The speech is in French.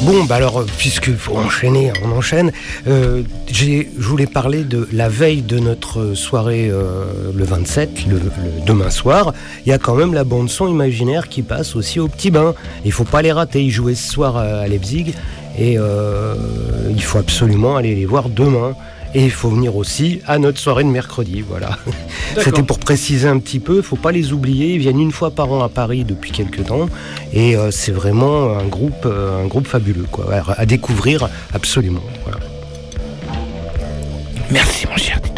Bon, bah alors, puisque faut enchaîner, on enchaîne. Je voulais parler de la veille de notre soirée le 27, le demain soir. Il y a quand même la bande-son imaginaire qui passe aussi au Petit Bain. Il faut pas les rater. Ils jouaient ce soir à Leipzig et il faut absolument aller les voir demain. Et il faut venir aussi à notre soirée de mercredi, voilà. C'était pour préciser un petit peu, il ne faut pas les oublier, ils viennent une fois par an à Paris depuis quelques temps, et c'est vraiment un groupe fabuleux, quoi, à découvrir absolument. Voilà. Merci mon cher.